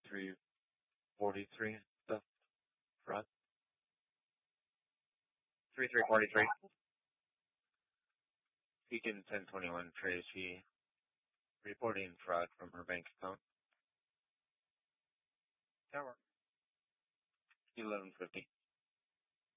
3343 stuff fraud. 3343. Beacon 1021 Tracy reporting fraud from her bank account. Tower. 1150.